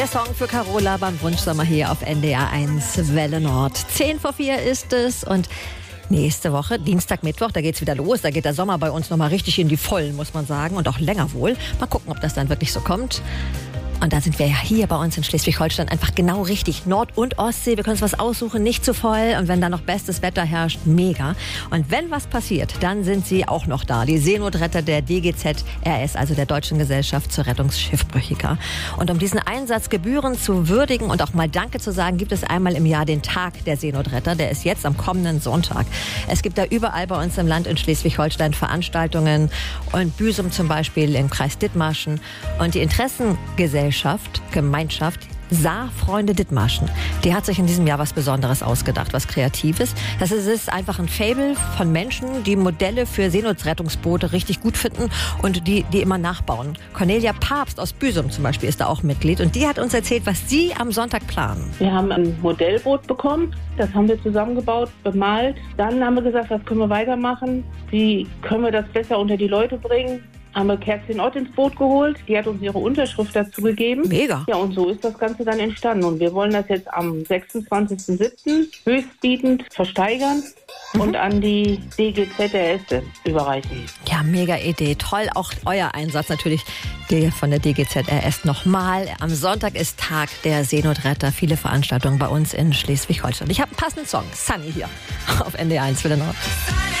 Der Song für Carola beim Wunschsommer hier auf NDR 1 Welle Nord. 3:10 ist es und nächste Woche, Dienstag, Mittwoch, da geht's wieder los. Da geht der Sommer bei uns nochmal richtig in die Vollen, muss man sagen. Und auch länger wohl. Mal gucken, ob das dann wirklich so kommt. Und da sind wir ja hier bei uns in Schleswig-Holstein einfach genau richtig. Nord- und Ostsee, wir können uns was aussuchen, nicht zu voll. Und wenn da noch bestes Wetter herrscht, mega. Und wenn was passiert, dann sind sie auch noch da. Die Seenotretter der DGZ-RS, also der Deutschen Gesellschaft zur Rettung Schiffbrüchiger. Und um diesen Einsatz gebührend zu würdigen und auch mal Danke zu sagen, gibt es einmal im Jahr den Tag der Seenotretter. Der ist jetzt am kommenden Sonntag. Es gibt da überall bei uns im Land in Schleswig-Holstein Veranstaltungen. Und Büsum zum Beispiel im Kreis Dithmarschen. Und die Gemeinschaft Saarfreunde Dithmarschen. Die hat sich in diesem Jahr was Besonderes ausgedacht, was Kreatives. Es ist einfach ein Faible von Menschen, die Modelle für Seenotrettungsboote richtig gut finden und die immer nachbauen. Cornelia Papst aus Büsum zum Beispiel ist da auch Mitglied und die hat uns erzählt, was sie am Sonntag planen. Wir haben ein Modellboot bekommen, das haben wir zusammengebaut, bemalt. Dann haben wir gesagt, was können wir weitermachen? Wie können wir das besser unter die Leute bringen? Haben wir Kerstin Ott ins Boot geholt. Die hat uns ihre Unterschrift dazu gegeben. Mega. Ja, und so ist das Ganze dann entstanden. Und wir wollen das jetzt am 26.07. höchstbietend versteigern und an die DGZ-RS überreichen. Ja, mega Idee. Toll, auch euer Einsatz natürlich der von der DGZ-RS nochmal. Am Sonntag ist Tag der Seenotretter. Viele Veranstaltungen bei uns in Schleswig-Holstein. Ich habe einen passenden Song. Sunny hier auf NDR 1 Welle Nord.